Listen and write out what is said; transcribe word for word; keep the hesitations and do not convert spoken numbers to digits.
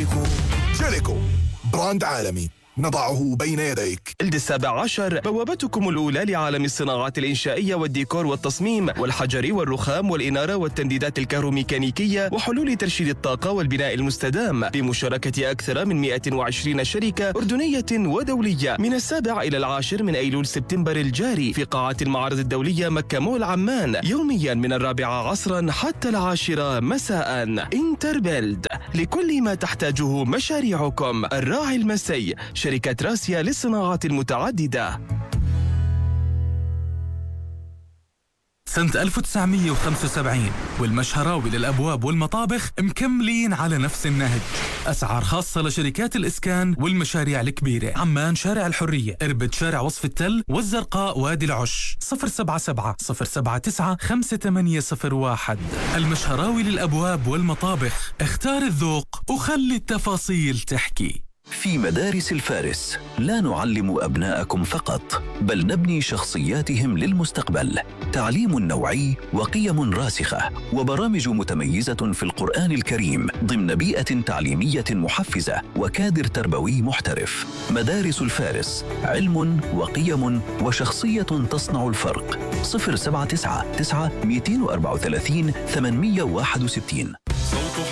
جيليكو. جيليكو براند عالمي نضعه بين يديك. جلد السابع عشر، بوابتكم الأولى لعالم الصناعات الإنشائية والديكور والتصميم والحجر والرخام والإنارة والتمديدات الكهروميكانيكية وحلول ترشيد الطاقة والبناء المستدام، بمشاركة أكثر من مئة وعشرين شركة أردنية ودولية، من السابع إلى العاشر من أيلول سبتمبر الجاري في قاعة المعرض الدولية مكة مول عمان، يوميا من الرابعة عصرا حتى العاشرة مساء. انتربيلد، لكل ما تحتاجه مشاريعكم. الراعي المسي، شركة راسيا للصناعات المتعددة. سنة ألف وتسعمية وخمسة وسبعين والمشهراوي للأبواب والمطابخ مكملين على نفس النهج. أسعار خاصة لشركات الإسكان والمشاريع الكبيرة. عمان شارع الحرية، إربد شارع وصف التل، والزرقاء وادي العش. صفر سبعة سبعة صفر سبعة تسعة خمسة ثمانية صفر واحد. المشهراوي للأبواب والمطابخ، اختار الذوق وخلي التفاصيل تحكي. في مدارس الفارس لا نعلم أبناءكم فقط، بل نبني شخصياتهم للمستقبل. تعليم نوعي وقيم راسخة وبرامج متميزة في القرآن الكريم ضمن بيئة تعليمية محفزة وكادر تربوي محترف. مدارس الفارس، علم وقيم وشخصية تصنع الفرق. صفر سبعة تسعة تسعة اثنين أربعة ثلاثة ثمانمئة وواحد وستين.